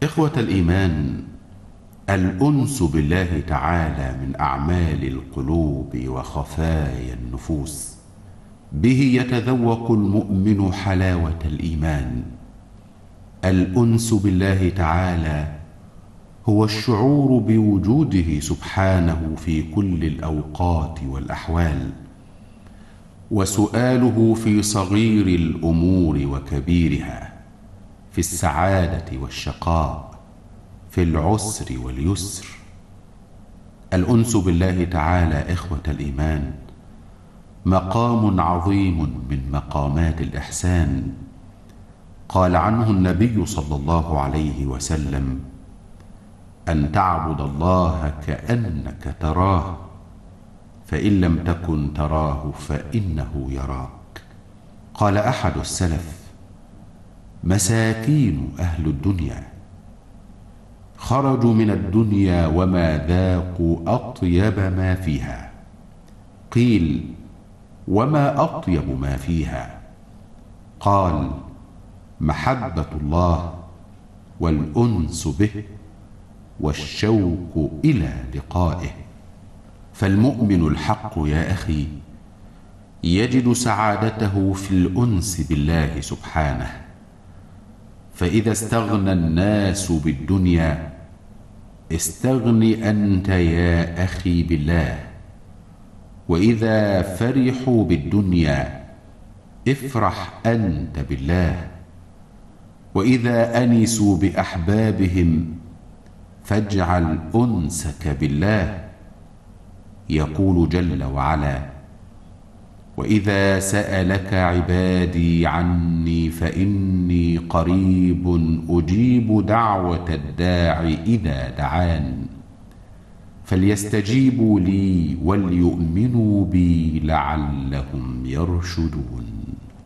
إخوة الإيمان، الأنس بالله تعالى من أعمال القلوب وخفايا النفوس، به يتذوق المؤمن حلاوة الإيمان. الأنس بالله تعالى هو الشعور بوجوده سبحانه في كل الأوقات والأحوال، وسؤاله في صغير الأمور وكبيرها، في السعادة والشقاء، في العسر واليسر. الأنس بالله تعالى إخوة الإيمان مقام عظيم من مقامات الإحسان. قال عنه النبي صلى الله عليه وسلم: أن تعبد الله كأنك تراه، فإن لم تكن تراه فإنه يراك. قال أحد السلف: مساكين أهل الدنيا خرجوا من الدنيا وما ذاقوا أطيب ما فيها. قيل: وما أطيب ما فيها؟ قال: محبة الله والأنس به والشوق إلى لقائه. فالمؤمن الحق يا أخي يجد سعادته في الأنس بالله سبحانه. فإذا استغنى الناس بالدنيا استغن أنت يا أخي بالله، وإذا فرحوا بالدنيا افرح أنت بالله، وإذا أنسوا بأحبابهم فاجعل أنسك بالله. يقول جل وعلا: وإذا سألك عبادي عني فإني قريب أجيب دعوة الداع إذا دعان، فليستجيبوا لي وليؤمنوا بي لعلهم يرشدون.